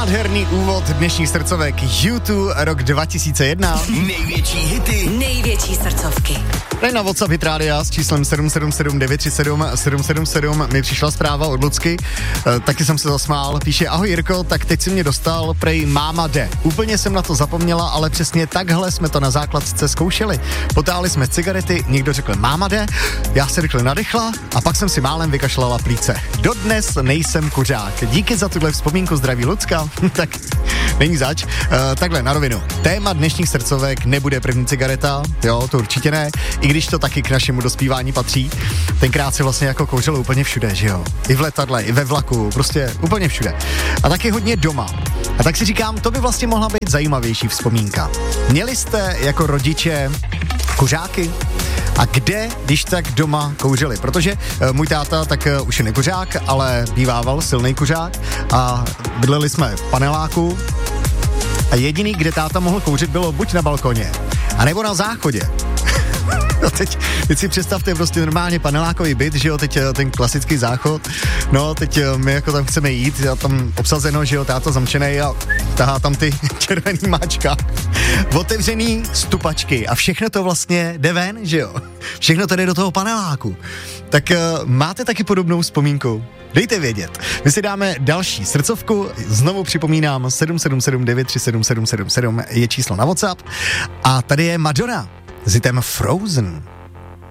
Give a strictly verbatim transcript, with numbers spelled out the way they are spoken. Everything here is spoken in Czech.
Nádherný úvod dnešních srdcovek YouTube rok dva tisíce jedna. Největší hity, největší srdcovky. Tady na WhatsApp Hit Rádia s číslem sedm sedm sedm devět tři sedm sedm sedm sedm mi přišla zpráva od Lucky, e, taky jsem se zasmál, píše: ahoj Jirko, tak teď si mě dostal, prej máma jde. Úplně jsem na to zapomněla, ale přesně takhle jsme to na základce zkoušeli. Potáhli jsme cigarety, někdo řekl máma jde, já se rychle nadechla a pak jsem si málem vykašlala plíce. Dodnes nejsem kuřák. Díky za tuhle vzpomínku, zdraví Lucka. Tak není zač. E, takhle na rovinu. Téma dnešních srdcovek nebude první cigareta, jo, to určitě ne, i když to taky k našemu dospívání patří. Tenkrát se vlastně jako kouřilo úplně všude, že jo. I v letadle, i ve vlaku, prostě úplně všude. A taky hodně doma. A tak si říkám, to by vlastně mohla být zajímavější vzpomínka. Měli jste jako rodiče kuřáky? A kde, když tak doma kouřili? Protože e, můj táta tak e, už je nekuřák, ale bývával silný kuřák a bydleli jsme v paneláku a jediný, kde táta mohl kouřit, bylo buď na balkoně, anebo na záchodě. No teď, teď si představte prostě normálně panelákový byt, že jo, teď ten klasický záchod, no teď my jako tam chceme jít, a tam obsazeno, že jo, táta zamčenej a tahá tam ty červený máčka, otevřený stupačky a všechno to vlastně jde ven, že jo, všechno to jde do toho paneláku. Tak uh, máte taky podobnou vzpomínku? Dejte vědět. My si dáme další srdcovku, znovu připomínám, sedm sedm sedm devět tři sedm sedm sedm sedm je číslo na WhatsApp a tady je Madonna s hitem Frozen.